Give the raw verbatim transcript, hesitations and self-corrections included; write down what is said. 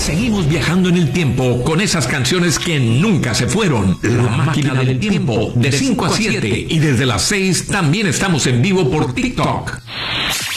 Seguimos viajando en el tiempo con esas canciones que nunca se fueron. La Máquina del Tiempo, de cinco a siete. Y desde las seis también estamos en vivo por TikTok.